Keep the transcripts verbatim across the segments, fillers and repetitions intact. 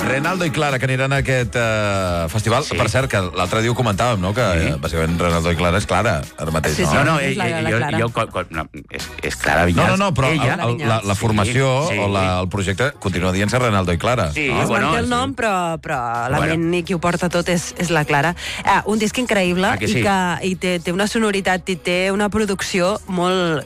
Renaldo i Clara, que aniran a aquest uh, festival. Sí. Per cert, que l'altre dia ho comentàvem, no? Que sí. bàsicament Renaldo i Clara és Clara, ara mateix. Sí, sí, no, no, no, és la, la jo, Clara. jo, jo, no, és, és Clara Vinyals. No, no, no, però Ella, el, el, la, la formació sí, sí. o la, el projecte continua dient-se Renaldo i Clara. Sí, Es bueno, manté el sí. nom, però, però la Bueno. ment i qui ho porta tot és, és la Clara. Ah, un disc increïble Ah, que sí? i que i té, té una sonoritat i té una producció molt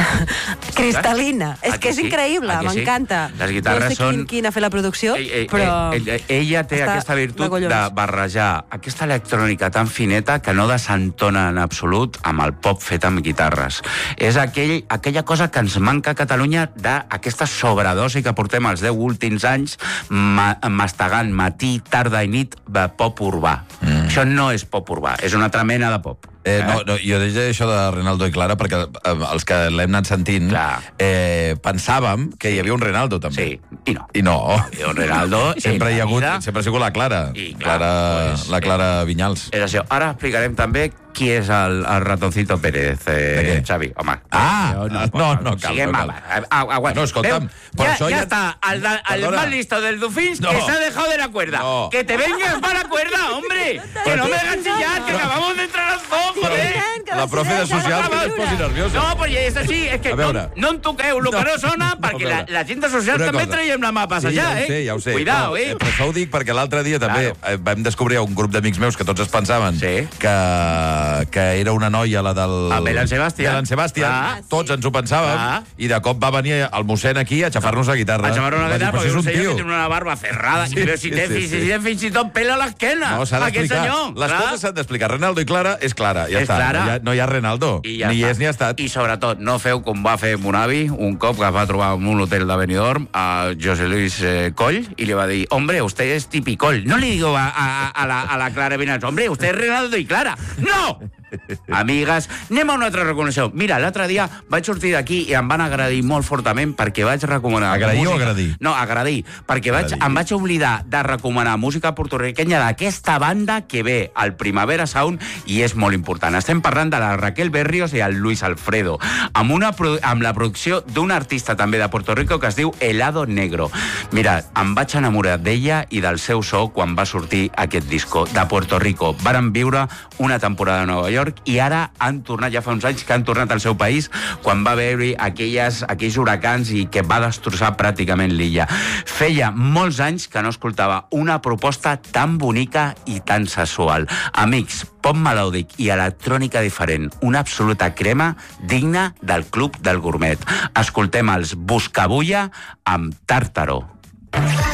cristal·lina. Ah, És que que és sí? increïble, Ah, que sí? m'encanta. Les guitarres no sé són- quin, quin ha fet la producció, Ell, ell, però... ell, ell, ella té està aquesta virtut de collons. de barrejar aquesta electrònica tan fineta que no desentona en absolut amb el pop fet amb guitarres. És aquell, aquella cosa que ens manca a Catalunya d'aquesta sobredosi que portem els deu últims anys ma, mastegant matí, tarda i nit de pop urbà. Mm. Això no és pop urbà, és una altra mena de pop. Eh, no, no, jo deia això de Renaldo i Clara perquè eh, els que l'hem anat sentint eh, pensàvem que hi havia un Renaldo també. Sí, i no. I no. I un Renaldo... Sempre hi ha hagut, vida... sempre ha sigut la Clara. I, clar, Clara pues, la Clara Vinyals. És això. Ara explicarem també qui és el, el ratoncito Pérez, eh, Xavi. Home. Ah, no, no, no, no cal. Siguem, No, cal. va, va, aguanta. No, escolta'm, Veu? per ja, això ja ja- està, el, de, el Perdona. más listo del Dufins No. que se ha dejado de la cuerda. No. Que te vengas para la cuerda, hombre. Que no me hagas chillar, que acabamos de entrar al zoo, joder. La profe de socials que no es posi nerviosa. No, pues és així, és que A no, veure. no en toqueu el que no sona, No, perquè a la, veure. la gent de socials Una també cosa. traiem la mà a passejar, sí, ja ho sé, eh? ja ho sé. Cuidao, Però, eh? Però això ho dic perquè l'altre dia també Claro. eh, vam descobrir un grup d'amics meus que tots es pensaven Sí. que, que era una noia, la del... Ah, Belen Sebastián. Belen Sebastián. Ah, Tots ens ho pensàvem. Ah. I de cop va venir el mossèn aquí a xafar-nos la guitarra. A xamar una Va dir, guitarra "Però perquè si és un és senyor tio". que té una barba cerrada. Sí, Però si sí, té sí, fins, sí. si té fins i tot pela a l'esquena. No, s'ha Aquest d'explicar. senyor. Les clar. coses s'han d'explicar. Renaldo i Clara és Clara, ja És està. Clara. No, hi ha, no hi ha Renaldo. I ja ni està. és ni ha estat. I sobretot, no feu com va fer mon avi un cop que es va trobar en un hotel de Benidorm a José Luis eh, Coll i li va dir, hombre, usted es Tipicol. No li digo a, a, a, la, a la Clara Vinyals, hombre, usted es Renaldo i Clara. No! Amigues, anem a una altra recomanació. Mira, l'altre dia vaig sortir d'aquí i em van agradir molt fortament perquè vaig recomanar... Agrair o música... agradir? No, agradir, perquè vaig, Agradir. em vaig oblidar de recomanar música portorriquenya d'aquesta banda que ve al Primavera Sound i és molt important. Estem parlant de la Raquel Berrios i el Luis Alfredo, amb, una, pro- amb la producció d'un artista també de Puerto Rico que es diu Helado Negro. Mira, em vaig enamorar d'ella i del seu so quan va sortir aquest disco de Puerto Rico. Varen viure una temporada a Nova York i ara han tornat, ja fa uns anys que han tornat al seu país quan va haver-hi aquelles, aquells huracans i que va destrossar pràcticament l'illa. Feia molts anys que no escoltava una proposta tan bonica i tan sensual. Amics, pop melòdic i electrònica diferent, una absoluta crema digna del Club del Gourmet. Escoltem els Buscabulla amb Tàrtaro.